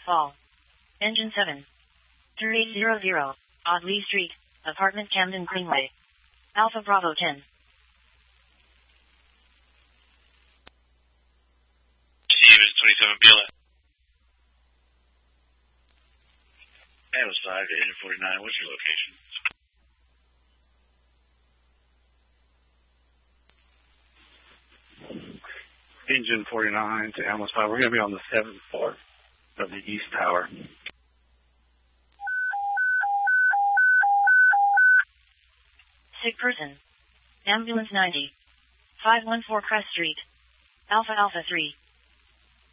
fall. Engine 7. 3800, Audley Street, Apartment Camden Greenway. Alpha Bravo 10. Stevens 27 PLA. Atlas 5 to Engine 49, what's your location? Engine 49 to Atlas 5. We're going to be on the 7th floor of the East Tower. Sick person. Ambulance 90. 514 Crest Street. Alpha Alpha 3.